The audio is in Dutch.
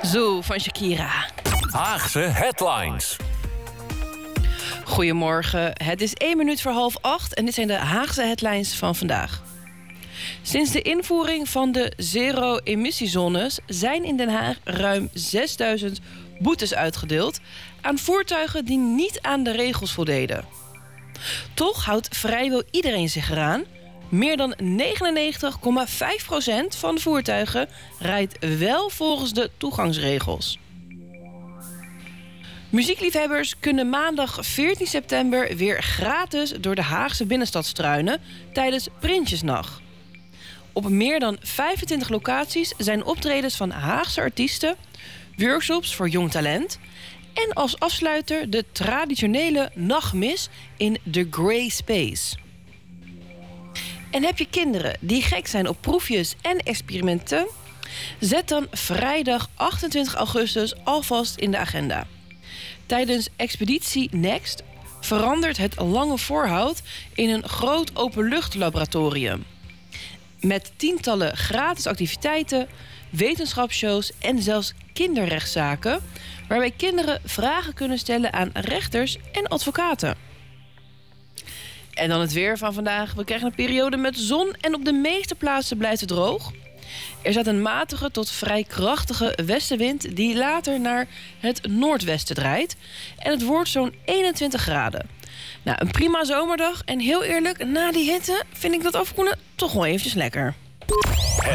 Zo, van Shakira. Haagse headlines. Goedemorgen, het is 7:01 en dit zijn de Haagse headlines van vandaag. Sinds de invoering van de zero-emissiezones zijn in Den Haag ruim 6000 boetes uitgedeeld aan voertuigen die niet aan de regels voldeden. Toch houdt vrijwel iedereen zich eraan. Meer dan 99,5% van de voertuigen rijdt wel volgens de toegangsregels. Muziekliefhebbers kunnen maandag 14 september weer gratis door de Haagse binnenstad struinen tijdens Prinsjesnacht. Op meer dan 25 locaties zijn optredens van Haagse artiesten, workshops voor jong talent en als afsluiter de traditionele nachtmis in The Grey Space. En heb je kinderen die gek zijn op proefjes en experimenten? Zet dan vrijdag 28 augustus alvast in de agenda. Tijdens Expeditie Next verandert het Lange Voorhout in een groot openluchtlaboratorium. Met tientallen gratis activiteiten, wetenschapsshows en zelfs kinderrechtszaken, waarbij kinderen vragen kunnen stellen aan rechters en advocaten. En dan het weer van vandaag. We krijgen een periode met zon en op de meeste plaatsen blijft het droog. Er staat een matige tot vrij krachtige westenwind die later naar het noordwesten draait. En het wordt zo'n 21 graden. Nou, een prima zomerdag. En heel eerlijk, na die hitte vind ik dat afkoelen toch wel eventjes lekker.